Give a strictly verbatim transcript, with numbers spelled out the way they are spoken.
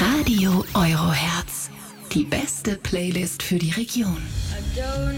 Radio Eurohertz. Die beste Playlist für die Region.